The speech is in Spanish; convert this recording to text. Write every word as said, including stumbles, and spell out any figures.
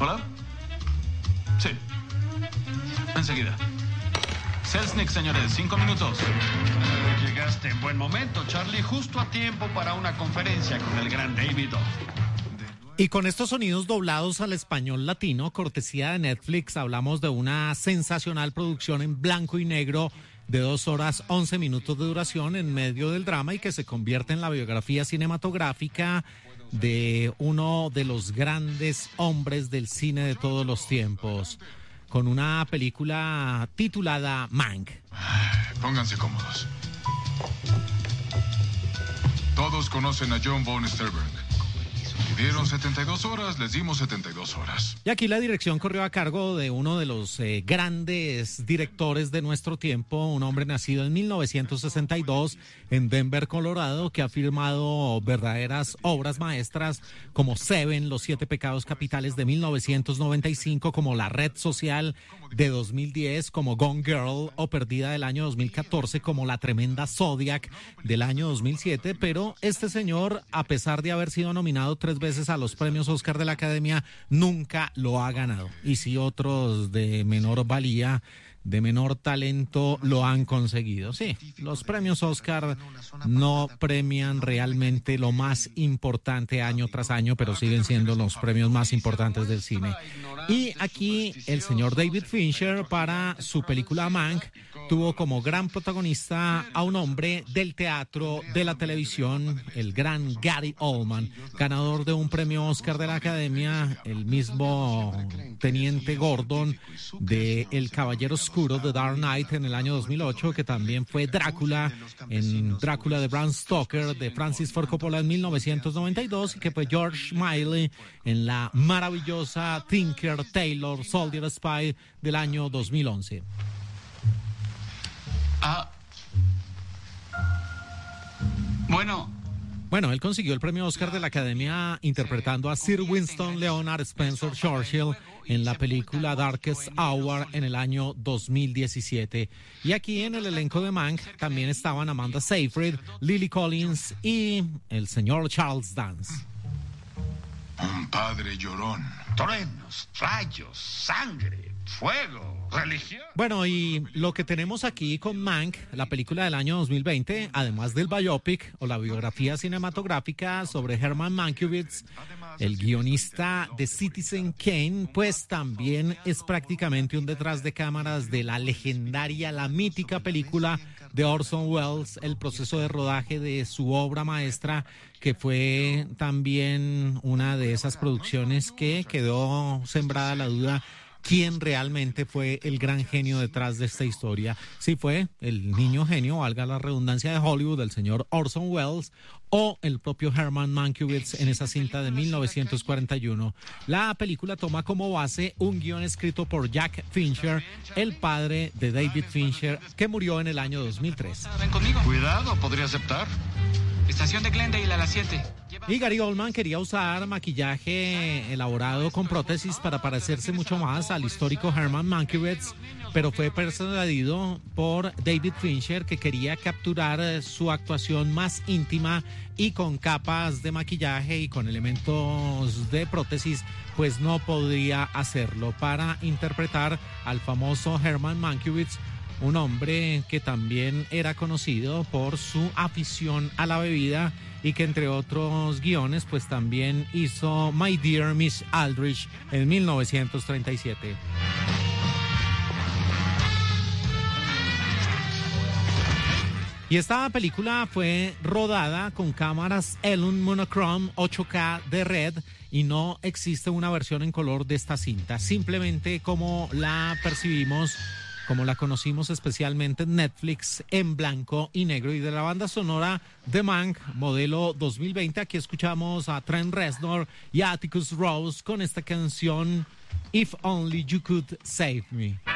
¿Hola? Sí. Enseguida. Selznick, señores, cinco minutos. Llegaste en buen momento, Charlie, justo a tiempo para una conferencia con el gran David O. Y con estos sonidos doblados al español latino, cortesía de Netflix, hablamos de una sensacional producción en blanco y negro de dos horas once minutos de duración en medio del drama y que se convierte en la biografía cinematográfica de uno de los grandes hombres del cine de todos los tiempos, con una película titulada Mank. Pónganse cómodos. Todos conocen a John von Sternberg. Pidieron setenta y dos horas, les dimos setenta y dos horas. Y aquí la dirección corrió a cargo de uno de los eh, grandes directores de nuestro tiempo, un hombre nacido en mil novecientos sesenta y dos en Denver, Colorado, que ha firmado verdaderas obras maestras como Seven, Los Siete Pecados Capitales de mil novecientos noventa y cinco, como La Red Social de dos mil diez, como Gone Girl o Perdida del año dos mil catorce, como La Tremenda Zodiac del año dos mil siete, pero este señor, a pesar de haber sido nominado tres veces a los premios Oscar de la Academia, nunca lo ha ganado. Y si otros de menor valía, de menor talento, lo han conseguido. Sí, los premios Oscar no premian realmente lo más importante año tras año, pero siguen siendo los premios más importantes del cine. Y aquí el señor David Fincher, para su película Mank, tuvo como gran protagonista a un hombre del teatro, de la televisión, el gran Gary Oldman, ganador de un premio Oscar de la Academia, el mismo Teniente Gordon de El Caballero Oscuro de Dark Knight en el año dos mil ocho, que también fue Drácula en Drácula de Bram Stoker de Francis Ford Coppola en mil novecientos noventa y dos, y que fue George Smiley en la maravillosa Tinker Tailor Soldier Spy del año dos mil once. Ah. Bueno. Bueno, él consiguió el premio Oscar de la Academia interpretando a Sir Winston Leonard Spencer Churchill en la película Darkest Hour en el año dos mil diecisiete. Y aquí en el elenco de Mank también estaban Amanda Seyfried, Lily Collins y el señor Charles Dance. Un padre llorón. Truenos, rayos, sangre, fuego, religión. Bueno, y lo que tenemos aquí con Mank, la película del año dos mil veinte, además del biopic o la biografía cinematográfica sobre Herman Mankiewicz, el guionista de Citizen Kane, pues también es prácticamente un detrás de cámaras de la legendaria, la mítica película de Orson Welles, el proceso de rodaje de su obra maestra, que fue también una de esas producciones que quedó sembrada la duda quién realmente fue el gran genio detrás de esta historia. Si fue el niño genio, valga la redundancia, de Hollywood, el señor Orson Welles, o el propio Herman Mankiewicz en esa cinta de mil novecientos cuarenta y uno. La película toma como base un guión escrito por Jack Fincher, el padre de David Fincher, que murió en el año dos mil tres. Ven conmigo. Cuidado, podría aceptar. Estación de Glendale a las siete. Y Gary Oldman quería usar maquillaje elaborado con prótesis para parecerse mucho más al histórico Herman Mankiewicz, pero fue persuadido por David Fincher, que quería capturar su actuación más íntima y con capas de maquillaje y con elementos de prótesis, pues no podría hacerlo para interpretar al famoso Herman Mankiewicz, un hombre que también era conocido por su afición a la bebida y que entre otros guiones pues también hizo My Dear Miss Aldrich en mil novecientos treinta y siete. Y esta película fue rodada con cámaras Elun Monochrome ocho K de Red y no existe una versión en color de esta cinta, simplemente como la percibimos, como la conocimos especialmente en Netflix, en blanco y negro. Y de la banda sonora de Mank, modelo dos mil veinte, aquí escuchamos a Trent Reznor y a Atticus Ross con esta canción If Only You Could Save Me.